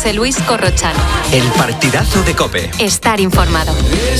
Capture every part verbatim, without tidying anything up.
José Luis Corrochano. El partidazo de COPE. Estar informado.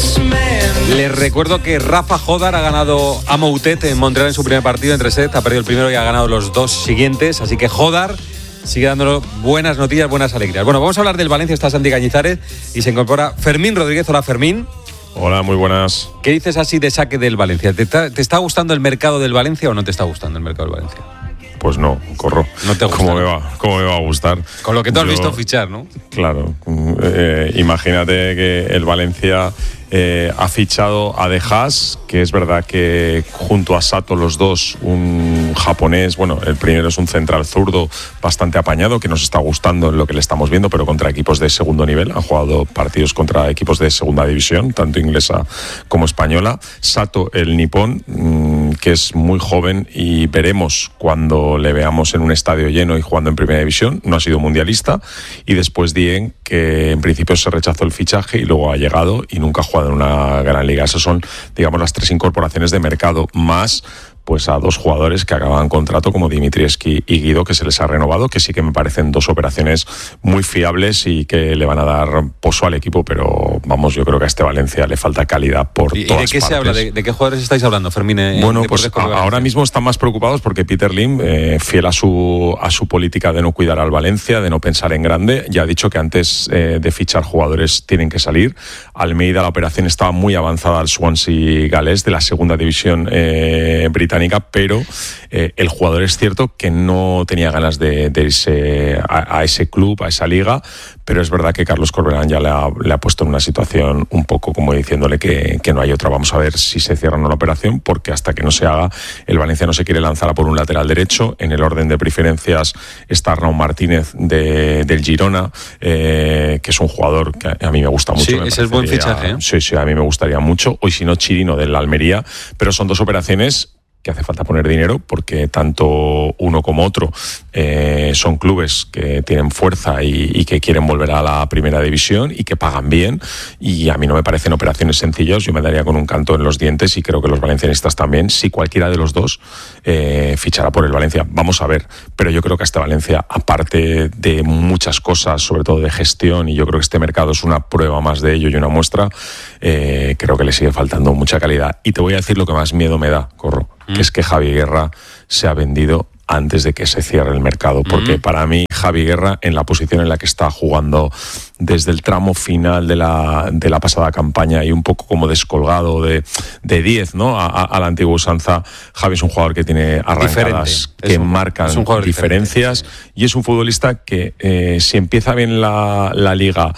Les recuerdo que Rafa Jodar ha ganado a Moutet en Montreal en su primer partido entre set. Ha perdido el primero y ha ganado los dos siguientes. Así que Jodar sigue dándonos buenas noticias, buenas alegrías. Bueno, vamos a hablar del Valencia. Está Santi Cañizares y se incorpora Fermín Rodríguez. Hola, Fermín. Hola, muy buenas. ¿Qué dices así de saque del Valencia? ¿Te está, ¿Te está gustando el mercado del Valencia o no te está gustando el mercado del Valencia? Pues no, corro. No te gusta. ¿Cómo me va, cómo me va a gustar? Con lo que tú has Yo, visto fichar, ¿no? Claro. Eh, imagínate que el Valencia eh, ha fichado a De Haas, que es verdad que junto a Sato los dos, un japonés, bueno, el primero es un central zurdo bastante apañado, que nos está gustando en lo que le estamos viendo, pero contra equipos de segundo nivel. Han jugado partidos contra equipos de segunda división, tanto inglesa como española. Sato, el nipón, mmm, que es muy joven y veremos cuando le veamos en un estadio lleno y jugando en primera división. No ha sido mundialista. Y después Dien, que en principio se rechazó el fichaje y luego ha llegado y nunca ha jugado en una gran liga. Esas son, digamos, las tres incorporaciones de mercado, más pues a dos jugadores que acaban contrato como Dimitrievski y Guido, que se les ha renovado, que sí que me parecen dos operaciones muy fiables y que le van a dar pozo al equipo, pero vamos, yo creo que a este Valencia le falta calidad por ¿Y, todas ¿Y de qué partes. se habla? ¿De, ¿De qué jugadores estáis hablando, Fermín? Bueno, pues a, ahora mismo están más preocupados porque Peter Lim, eh, fiel a su, a su política de no cuidar al Valencia, de no pensar en grande, ya ha dicho que antes eh, de fichar jugadores tienen que salir. Almeida, la operación estaba muy avanzada al Swansea galés de la segunda división eh, británica, pero eh, el jugador es cierto que no tenía ganas de, de irse a, a ese club, a esa liga, pero es verdad que Carlos Corberán ya le ha, le ha puesto en una situación un poco como diciéndole que, que no hay otra. Vamos a ver si se cierra o no la operación, porque hasta que no se haga, el Valencia no se quiere lanzar a por un lateral derecho. En el orden de preferencias está Arnau Martínez de, del Girona, eh, que es un jugador que a mí me gusta mucho. Sí, ese es buen fichaje, ¿eh? Sí, sí, a mí me gustaría mucho. Hoy si no, Chirino del Almería, pero son dos operaciones que hace falta poner dinero, porque tanto uno como otro eh, son clubes que tienen fuerza y, y que quieren volver a la primera división y que pagan bien, y a mí no me parecen operaciones sencillas. Yo me daría con un canto en los dientes, y creo que los valencianistas también, si cualquiera de los dos eh, fichará por el Valencia. Vamos a ver, pero yo creo que a este Valencia, aparte de muchas cosas, sobre todo de gestión, y yo creo que este mercado es una prueba más de ello y una muestra, eh, creo que le sigue faltando mucha calidad. Y te voy a decir lo que más miedo me da, Corro, que es que Javi Guerra se ha vendido antes de que se cierre el mercado, porque mm. para mí Javi Guerra, en la posición en la que está jugando desde el tramo final de la, de la pasada campaña y un poco como descolgado de, de diez, ¿no? A, a, a la antigua usanza, Javi es un jugador que tiene arrancadas que un, marcan diferencias, y es un futbolista que eh, si empieza bien la, la liga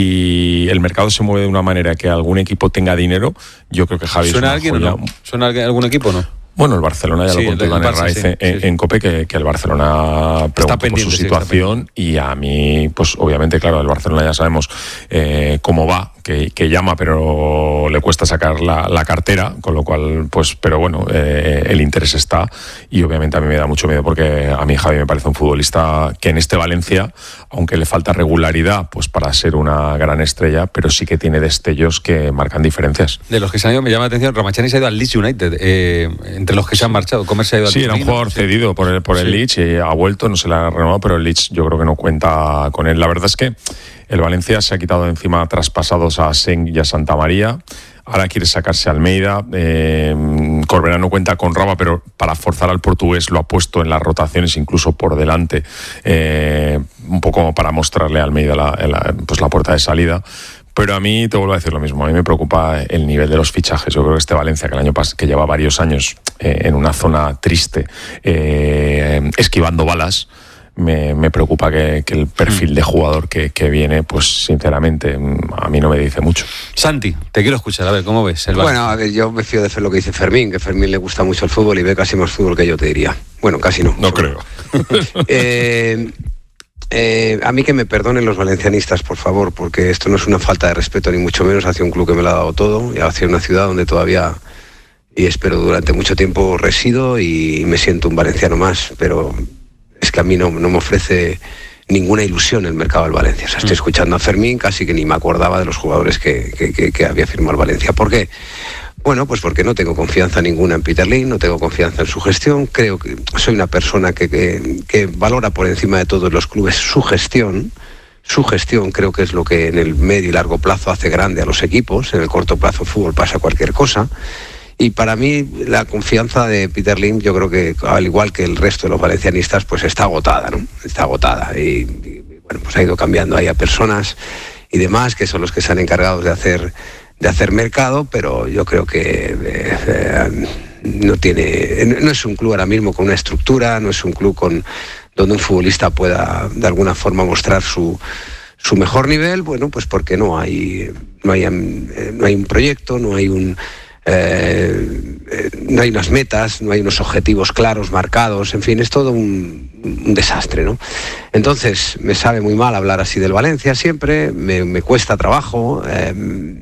y el mercado se mueve de una manera que algún equipo tenga dinero, yo creo que Javi ¿Suena es una alguien joya. o no? ¿Suena algún equipo o no? Bueno, el Barcelona ya sí, lo contó Iván Herraiz sí, en, sí. en COPE, que, que el Barcelona preguntó por su situación, sí, y a mí, pues obviamente, claro, el Barcelona ya sabemos eh, cómo va, que, que llama, pero le cuesta sacar la, la cartera, con lo cual, pues, pero bueno, eh, el interés está, y obviamente a mí me da mucho miedo, porque a mí Javi me parece un futbolista que en este Valencia, aunque le falta regularidad, pues para ser una gran estrella, pero sí que tiene destellos que marcan diferencias. De los que se han ido, me llama la atención, Ramachani se ha ido al Leeds United, eh, entre los que se han marchado. Comer se ha ido al Sí, era un jugador sí. cedido por el, por el sí. Leeds, y ha vuelto, no se le ha renovado, pero el Leeds yo creo que no cuenta con él. La verdad es que el Valencia se ha quitado de encima traspasados a Seng y a Santa María. Ahora quiere sacarse a Almeida. Eh, Corberán no cuenta con Raba, pero para forzar al portugués lo ha puesto en las rotaciones, incluso por delante, eh, un poco como para mostrarle a Almeida la, la, pues la puerta de salida. Pero a mí, te vuelvo a decir lo mismo, a mí me preocupa el nivel de los fichajes. Yo creo que este Valencia, que el año pasado, que lleva varios años eh, en una zona triste, eh, esquivando balas, me, me preocupa que, que el perfil de jugador que, que viene, pues sinceramente, a mí no me dice mucho. Santi, te quiero escuchar, a ver, ¿cómo ves el Bueno, a ver, yo me fío de lo que dice Fermín, que Fermín le gusta mucho el fútbol y ve casi más fútbol que yo, te diría. Bueno, casi no. No creo. eh... Eh, a mí que me perdonen los valencianistas, por favor, porque esto no es una falta de respeto ni mucho menos hacia un club que me lo ha dado todo y hacia una ciudad donde todavía, y espero durante mucho tiempo, resido y me siento un valenciano más, pero es que a mí no, no me ofrece ninguna ilusión el mercado del Valencia. O sea, estoy escuchando a Fermín, casi que ni me acordaba de los jugadores que, que, que, que había firmado el Valencia. ¿Por qué? Bueno, pues porque no tengo confianza ninguna en Peter Lim, no tengo confianza en su gestión. Creo que soy una persona que, que, que valora por encima de todos los clubes su gestión, Su gestión creo que es lo que en el medio y largo plazo hace grande a los equipos. En el corto plazo fútbol pasa cualquier cosa. Y para mí la confianza de Peter Lim, yo creo que al igual que el resto de los valencianistas, pues está agotada, ¿no? Está agotada. Y, y bueno, pues ha ido cambiando ahí a personas y demás, que son los que se han encargado de hacer, de hacer mercado, pero yo creo que eh, eh, no tiene, no es un club ahora mismo con una estructura, no es un club con donde un futbolista pueda de alguna forma mostrar su, su mejor nivel, bueno, pues porque no hay, no hay, no hay un proyecto, no hay un eh, eh, no hay unas metas, no hay unos objetivos claros, marcados, en fin, es todo un, un desastre, ¿no? Entonces, me sabe muy mal hablar así del Valencia siempre, me, me cuesta trabajo, eh,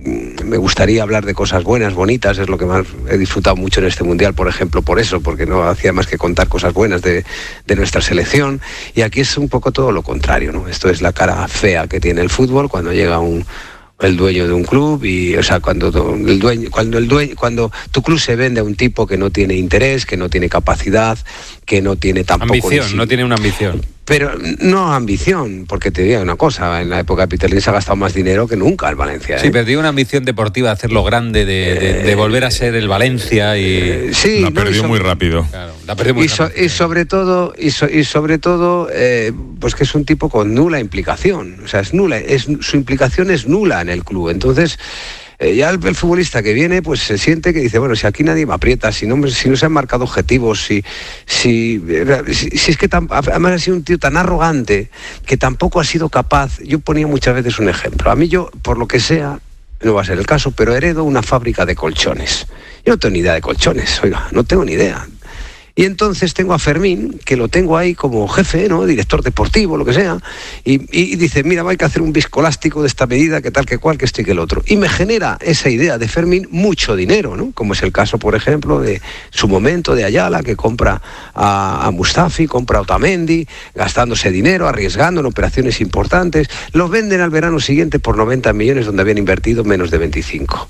me gustaría hablar de cosas buenas, bonitas, es lo que más he disfrutado mucho en este Mundial, por ejemplo, por eso, porque no hacía más que contar cosas buenas de, de nuestra selección, y aquí es un poco todo lo contrario, ¿no? Esto es la cara fea que tiene el fútbol cuando llega un el dueño de un club y, o sea, cuando el dueño, cuando el dueño, cuando tu club se vende a un tipo que no tiene interés, que no tiene capacidad, que no tiene tampoco ambición, si, no tiene una ambición. Pero no ambición, porque te digo una cosa, en la época de Peter Lim se ha gastado más dinero que nunca el Valencia, ¿eh? Sí, pero tiene una ambición deportiva de hacerlo grande, de, de, de volver a ser el Valencia y eh, sí, la ha no, perdido sobre, muy rápido. Claro, la perdió muy y, so, rápido. y sobre todo, y, so, y sobre todo, eh, pues que es un tipo con nula implicación, o sea, es nula, es, su implicación es nula en el club, entonces Eh, ya el, el futbolista que viene pues se siente que dice, bueno, si aquí nadie me aprieta, si no, si no se han marcado objetivos, si, si, si, si es que tan, además ha sido un tío tan arrogante que tampoco ha sido capaz. Yo ponía muchas veces un ejemplo, a mí yo, por lo que sea, no va a ser el caso, pero heredo una fábrica de colchones. Yo no tengo ni idea de colchones, oiga, no tengo ni idea. Y entonces tengo a Fermín, que lo tengo ahí como jefe, ¿no? Director deportivo, lo que sea, y, y dice, mira, hay que hacer un viscoelástico de esta medida, que tal, que cual, que esto y que el otro. Y me genera esa idea de Fermín mucho dinero, ¿no? Como es el caso, por ejemplo, de su momento de Ayala, que compra a, a Mustafi, compra a Otamendi, gastándose dinero, arriesgando en operaciones importantes. Los venden al verano siguiente por noventa millones, donde habían invertido menos de veinticinco.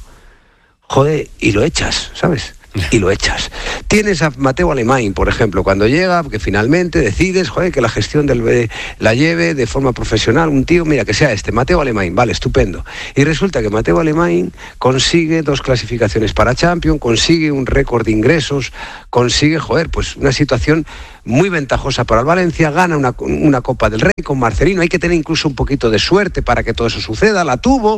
Joder, y lo echas, ¿sabes? Y lo echas. Tienes a Mateu Alemany, por ejemplo, cuando llega, que finalmente decides, joder, que la gestión del B la lleve de forma profesional un tío, mira, que sea este, Mateu Alemany, vale, estupendo. Y resulta que Mateu Alemany consigue dos clasificaciones para Champions, consigue un récord de ingresos, consigue, joder, pues una situación muy ventajosa para el Valencia, gana una, una Copa del Rey con Marcelino, hay que tener incluso un poquito de suerte para que todo eso suceda, la tuvo,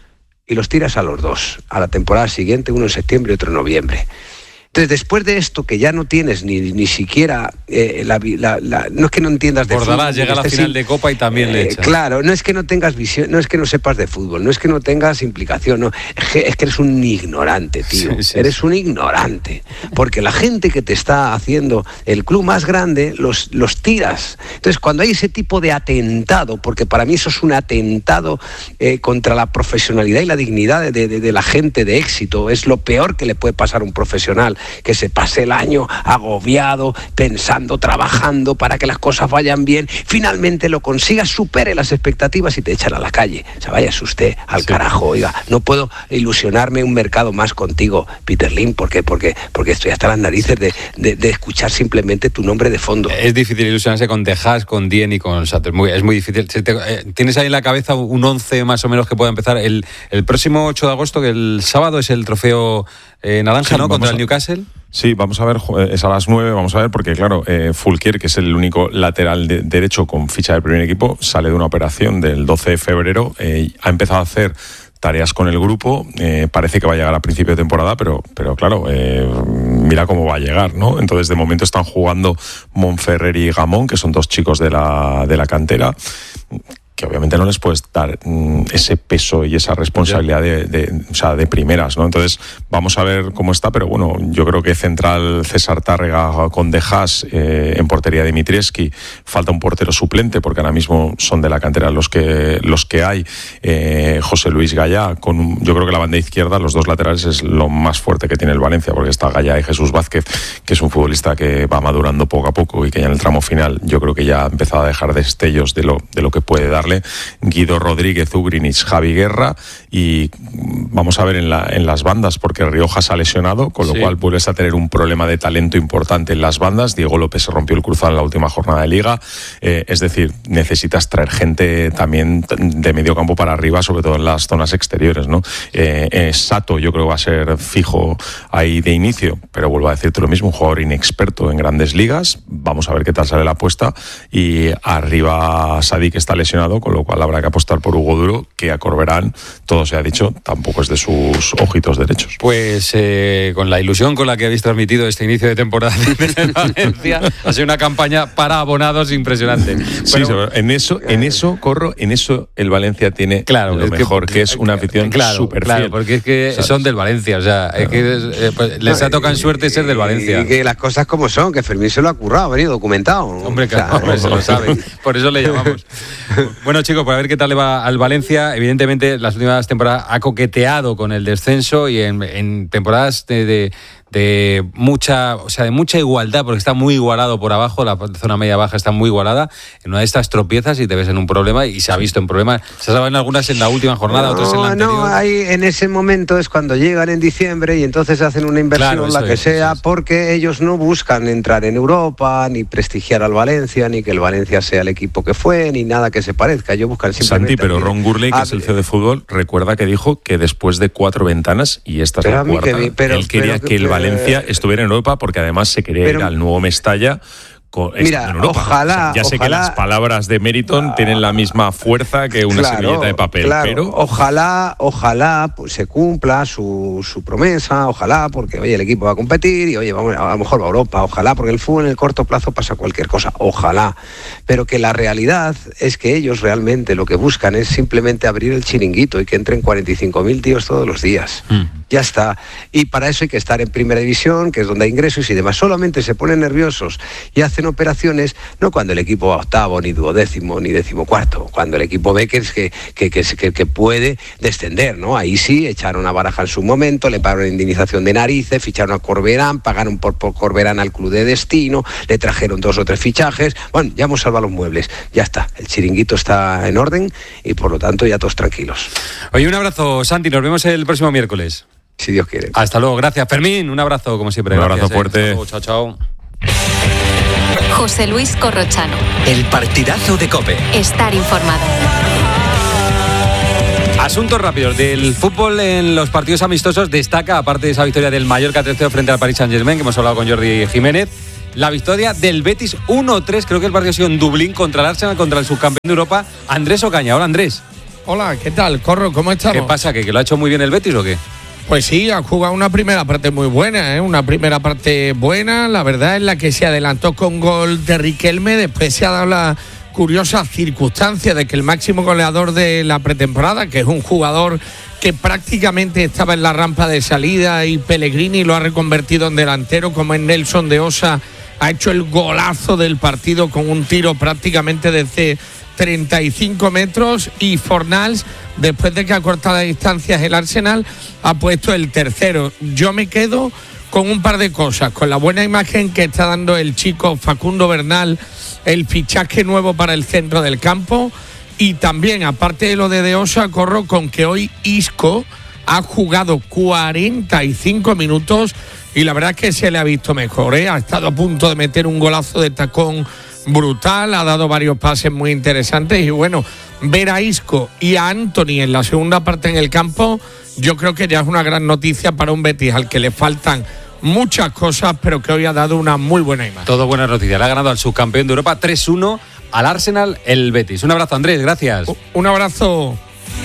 y los tiras a los dos, a la temporada siguiente, uno en septiembre y otro en noviembre. Entonces, después de esto, que ya no tienes ni, ni siquiera, eh, la, la, la, no es que no entiendas de Bordalás fútbol. llega a la final sin, de Copa y también eh, le echa. Claro, no es que no tengas visión, no es que no sepas de fútbol, no es que no tengas implicación, no, es que, es que eres un ignorante, tío, sí, sí, eres sí. un ignorante, porque la gente que te está haciendo el club más grande, los, los tiras. Entonces, cuando hay ese tipo de atentado, porque para mí eso es un atentado eh, contra la profesionalidad y la dignidad de, de, de la gente de éxito, es lo peor que le puede pasar a un profesional, que se pase el año agobiado, pensando, trabajando para que las cosas vayan bien, finalmente lo consiga, supere las expectativas y te echan a la calle. O sea, váyase usted al sí. carajo, oiga, no puedo ilusionarme un mercado más contigo, Peter Lim, ¿por qué? Porque, porque estoy hasta las narices de, de, de escuchar simplemente tu nombre de fondo. Es difícil ilusionarse con Tejas, con Dien y con Satter, muy, es muy difícil. ¿Tienes ahí en la cabeza un once más o menos que pueda empezar? El, el próximo ocho de agosto, que el sábado es el trofeo eh, naranja, sí, ¿no? Contra el Newcastle. Sí, vamos a ver, es a las nueve, vamos a ver, porque claro, eh, Fulquier, que es el único lateral de, derecho con ficha del primer equipo, sale de una operación del doce de febrero, eh, ha empezado a hacer tareas con el grupo, eh, parece que va a llegar a principio de temporada, pero, pero claro, eh, mira cómo va a llegar, ¿no? Entonces, de momento están jugando Monferrer y Gamón, que son dos chicos de la, de la cantera, que obviamente no les puedes dar mm, ese peso y esa responsabilidad de, de, o sea, de primeras, ¿no? Entonces, vamos a ver cómo está, pero bueno, yo creo que central César Tárrega con De Haas, eh, en portería Dimitrievski, falta un portero suplente, porque ahora mismo son de la cantera los que los que hay, eh, José Luis Gallá, con un, yo creo que la banda izquierda, los dos laterales es lo más fuerte que tiene el Valencia, porque está Gallá y Jesús Vázquez, que es un futbolista que va madurando poco a poco y que ya en el tramo final yo creo que ya ha empezado a dejar destellos de lo, de lo que puede darle. ¿vale? Guido Rodríguez, Ugrinic, Javi Guerra, y vamos a ver en, la, en las bandas, porque Rioja se ha lesionado, con lo sí. cual vuelves a tener un problema de talento importante en las bandas. Diego López se rompió el cruzado en la última jornada de Liga, eh, es decir, necesitas traer gente también de medio campo para arriba, sobre todo en las zonas exteriores, ¿no? Eh, eh, Sato yo creo que va a ser fijo ahí de inicio, pero vuelvo a decirte lo mismo, un jugador inexperto en grandes ligas. Vamos a ver qué tal sale la apuesta. Y arriba Sadik está lesionado, con lo cual habrá que apostar por Hugo Duro, que a Corberán, todo se ha dicho, tampoco es de sus ojitos derechos. Pues eh, con la ilusión con la que habéis transmitido este inicio de temporada de Valencia, ha sido una campaña para abonados impresionante. Sí, bueno, en eso, en eso, Corro, en eso el Valencia tiene claro, lo mejor, que, que es una afición claro, súper claro, fiel. Porque es que ¿sabes? Son del Valencia, o sea, claro. es que eh, pues, les ha tocado en suerte ser del Valencia. Y que las cosas como son, que Fermín se lo ha currado, ha venido documentado. Hombre, claro, o sea, hombre, se lo sabe, por eso le llamamos. Bueno, chicos, para ver qué tal le va al Valencia, evidentemente las últimas temporadas ha coqueteado con el descenso y en, en temporadas de, de de mucha, o sea, de mucha igualdad, porque está muy igualado por abajo, la zona media baja está muy igualada. En una de estas tropiezas y te ves en un problema, y se ha visto en problemas. Se ha sabido en algunas en la última jornada, no, otras en la anterior. No, ahí en ese momento es cuando llegan en diciembre y entonces hacen una inversión, claro, la que es, sea, es. porque ellos no buscan entrar en Europa, ni prestigiar al Valencia, ni que el Valencia sea el equipo que fue, ni nada que se parezca. Ellos buscan simplemente... Santi, pero Ron Gurley, que a... es el C E O de fútbol, recuerda que dijo que después de cuatro ventanas, y esta es la cuarta, que, pero, él quería pero, que el Valencia Valencia estuviera en Europa, porque además se quería pero, ir al nuevo Mestalla. Mira, en Europa, ojalá, ¿no? O sea, ya sé ojalá, que las palabras de Meriton ah, tienen la misma fuerza que una claro, servilleta de papel, claro, pero ojalá, ojalá pues, se cumpla su, su promesa, ojalá, porque oye, el equipo va a competir y oye, vamos, a lo mejor va a Europa, ojalá, porque el fútbol en el corto plazo pasa cualquier cosa, ojalá, pero que la realidad es que ellos realmente lo que buscan es simplemente abrir el chiringuito y que entren cuarenta y cinco mil tíos todos los días. Mm. Ya está. Y para eso hay que estar en primera división, que es donde hay ingresos y demás. Solamente se ponen nerviosos y hacen operaciones, no cuando el equipo va octavo, ni duodécimo, ni decimocuarto, cuando el equipo ve que, que, que, que, que puede descender, ¿no? Ahí sí, echaron a Baraja en su momento, le pagaron indemnización de narices, ficharon a Corberán, pagaron por, por Corberán al club de destino, le trajeron dos o tres fichajes. Bueno, ya hemos salvado los muebles. Ya está. El chiringuito está en orden y por lo tanto ya todos tranquilos. Oye, un abrazo, Santi. Nos vemos el próximo miércoles. Si Dios quiere. Hasta luego, gracias. Fermín, un abrazo como siempre. Un gracias, abrazo fuerte. Eh. Chao, chao. José Luis Corrochano. El partidazo de COPE. Estar informado. Asuntos rápidos del fútbol en los partidos amistosos. Destaca, aparte de esa victoria del Mallorca tres cero frente al Paris Saint-Germain, que hemos hablado con Jordi Jiménez, la victoria del Betis uno tres. Creo que el partido ha sido en Dublín contra el Arsenal, contra el subcampeón de Europa, Andrés Ocaña. Hola, Andrés. Hola, ¿qué tal? Corro, ¿cómo estamos? ¿Qué pasa? ¿Que, que lo ha hecho muy bien el Betis o qué? Pues sí, ha jugado una primera parte muy buena, ¿eh? Una primera parte buena, la verdad, es la que se adelantó con gol de Riquelme. Después se ha dado la curiosa circunstancia de que el máximo goleador de la pretemporada, que es un jugador que prácticamente estaba en la rampa de salida, y Pellegrini lo ha reconvertido en delantero, como en Nelson de Osa, ha hecho el golazo del partido con un tiro prácticamente desde treinta y cinco metros, y Fornals, después de que ha cortado distancias el Arsenal, ha puesto el tercero. Yo me quedo con un par de cosas, con la buena imagen que está dando el chico Facundo Bernal, el fichaje nuevo para el centro del campo, y también, aparte de lo de De Osa, corro con que hoy Isco ha jugado cuarenta y cinco minutos y la verdad es que se le ha visto mejor, ¿eh? Ha estado a punto de meter un golazo de tacón brutal, ha dado varios pases muy interesantes, y bueno, ver a Isco y a Anthony en la segunda parte en el campo, yo creo que ya es una gran noticia para un Betis al que le faltan muchas cosas, pero que hoy ha dado una muy buena imagen. Todo buenas noticias. Le ha ganado al subcampeón de Europa tres uno al Arsenal el Betis. Un abrazo, Andrés, gracias. Un abrazo.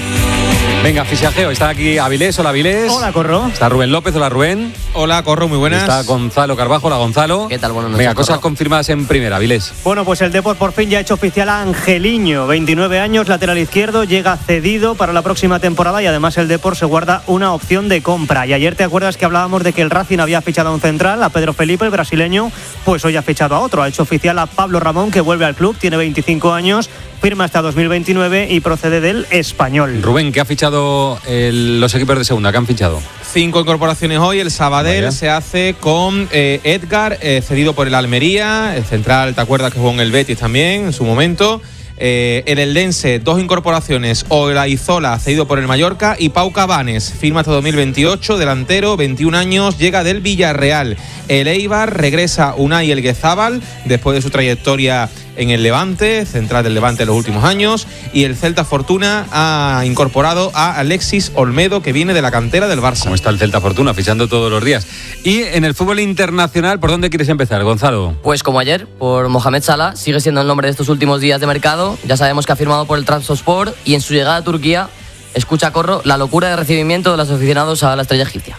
Venga, fichajeo. Está aquí Avilés. Hola, Avilés. Hola, Corro. Está Rubén López. Hola, Rubén. Hola, Corro, muy buenas. Está Gonzalo Carbajo. Hola, Gonzalo. ¿Qué tal? Buenas noches. Venga, cosas Corro. confirmadas en primera, Avilés. Bueno, pues el Depor por fin ya ha hecho oficial a Angeliño, veintinueve años, lateral izquierdo, llega cedido para la próxima temporada, y además el Depor se guarda una opción de compra. Y ayer te acuerdas que hablábamos de que el Racing había fichado a un central, a Pedro Felipe, el brasileño, pues hoy ha fichado a otro. Ha hecho oficial a Pablo Ramón, que vuelve al club, tiene veinticinco años, firma hasta dos mil veintinueve y procede del Español. Rubén, ¿qué ha fichado el, los equipos de segunda? ¿Qué han fichado? Cinco incorporaciones hoy. El Sabadell Vaya. se hace con eh, Edgar, eh, cedido por el Almería. El central, ¿te acuerdas que jugó en el Betis también en su momento? Eh, el Eldense, dos incorporaciones, Olaizola, cedido por el Mallorca, y Pau Cabanes, firma hasta dos mil veintiocho, delantero, veintiún años, llega del Villarreal. El Eibar, regresa Unai Elguezábal, después de su trayectoria en el Levante, central del Levante en los últimos años, y el Celta Fortuna ha incorporado a Alexis Olmedo, que viene de la cantera del Barça. ¿Cómo está el Celta Fortuna? Fichando todos los días. Y en el fútbol internacional, ¿por dónde quieres empezar, Gonzalo? Pues como ayer, por Mohamed Salah, sigue siendo el nombre de estos últimos días de mercado. Ya sabemos que ha firmado por el Trabzonspor y en su llegada a Turquía, escucha Corro, la locura de recibimiento de los aficionados a la estrella egipcia.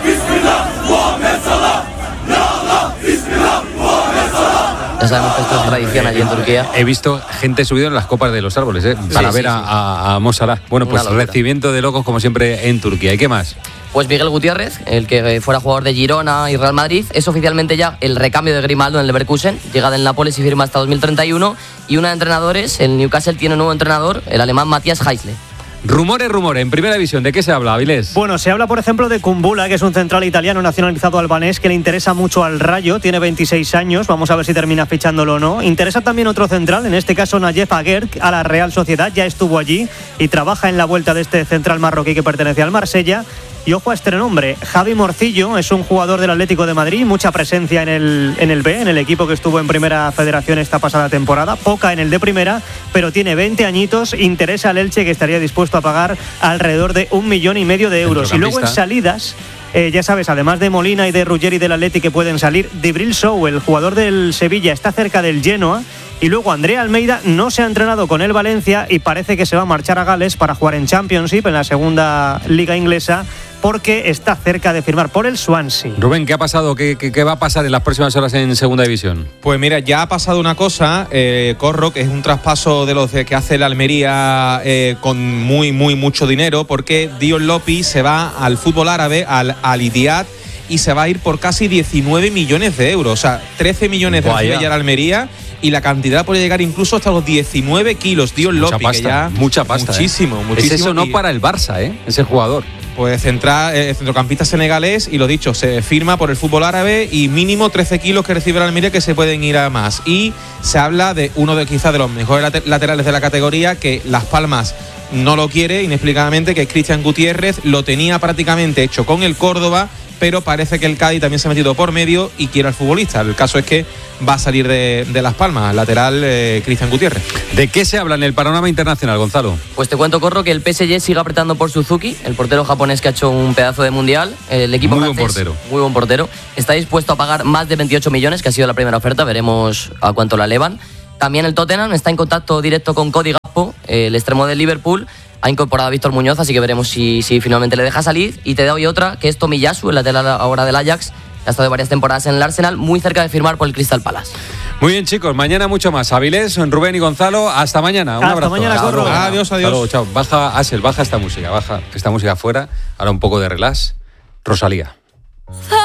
Ya sabemos que esto es tradición allí en Turquía. He visto gente subido en las copas de los árboles, ¿eh? Para sí, ver sí, a, sí. a, a Mo Salah. Bueno, pues recibimiento de locos como siempre en Turquía. ¿Y qué más? Pues Miguel Gutiérrez, el que fuera jugador de Girona y Real Madrid, es oficialmente ya el recambio de Grimaldo en el Leverkusen. Llega del Nápoles y firma hasta dos mil treinta y uno. Y una de entrenadores, el Newcastle tiene un nuevo entrenador, el alemán Matthias Heisle. Rumores, rumores. En primera división, ¿de qué se habla, Avilés? Bueno, se habla, por ejemplo, de Kumbula, que es un central italiano nacionalizado albanés que le interesa mucho al Rayo. Tiene veintiséis años. Vamos a ver si termina fichándolo o no. Interesa también otro central, en este caso Nayef Aguer, a la Real Sociedad. Ya estuvo allí y trabaja en la vuelta de este central marroquí que pertenece al Marsella. Y ojo a este nombre, Javi Morcillo, es un jugador del Atlético de Madrid, mucha presencia en el, en el B, en el equipo que estuvo en Primera Federación esta pasada temporada, poca en el de Primera, pero tiene veinte añitos, interesa al Elche, que estaría dispuesto a pagar alrededor de un millón y medio de euros. Y luego en salidas, eh, ya sabes, además de Molina y de Ruggeri del Atleti que pueden salir, Djibril Sow, el jugador del Sevilla, está cerca del Genoa. Y luego Andrea Almeida no se ha entrenado con el Valencia y parece que se va a marchar a Gales para jugar en Championship, en la segunda liga inglesa, porque está cerca de firmar por el Swansea. Rubén, ¿qué ha pasado? ¿Qué, qué, qué va a pasar en las próximas horas en segunda división? Pues mira, ya ha pasado una cosa, eh, Corro, que es un traspaso de los de que hace la Almería eh, con muy, muy mucho dinero, porque Dion Lopi se va al fútbol árabe, al Al-Ittihad, y se va a ir por casi diecinueve millones de euros. O sea, trece millones de recibe ya la Almería, y la cantidad puede llegar incluso hasta los diecinueve kilos. Dion Lopi, pasta, que ya mucha pasta. Muchísimo, ¿eh? muchísimo. Es eso no para el Barça, ¿eh? Ese jugador. Pues central, eh, centrocampista senegalés, y lo dicho, se firma por el fútbol árabe y mínimo trece kilos que recibe la Almería, que se pueden ir a más. Y se habla de uno de quizás de los mejores laterales de la categoría, que Las Palmas no lo quiere inexplicablemente, que es Cristian Gutiérrez. Lo tenía prácticamente hecho con el Córdoba, pero parece que el Cádiz también se ha metido por medio y quiere al futbolista. El caso es que va a salir de, de Las Palmas, lateral eh, Cristian Gutiérrez. ¿De qué se habla en el panorama internacional, Gonzalo? Pues te cuento, Corro, que el P S G sigue apretando por Suzuki, el portero japonés que ha hecho un pedazo de mundial. El equipo muy francés, buen portero. Muy buen portero. Está dispuesto a pagar más de veintiocho millones, que ha sido la primera oferta. Veremos a cuánto la elevan. También el Tottenham está en contacto directo con Cody Gakpo, el extremo del Liverpool. Ha incorporado a Víctor Muñoz, así que veremos si, si finalmente le deja salir. Y te doy otra, que es Tomiyasu, el lateral ahora del Ajax. Ha estado varias temporadas en el Arsenal, muy cerca de firmar por el Crystal Palace. Muy bien, chicos, mañana mucho más. Avilés, Rubén y Gonzalo, hasta mañana. Un hasta abrazo. mañana, Corro. Rubén. Adiós, adiós. Hasta luego, chao. Baja, Asel, baja esta música, baja esta música fuera. Ahora un poco de relax. Rosalía.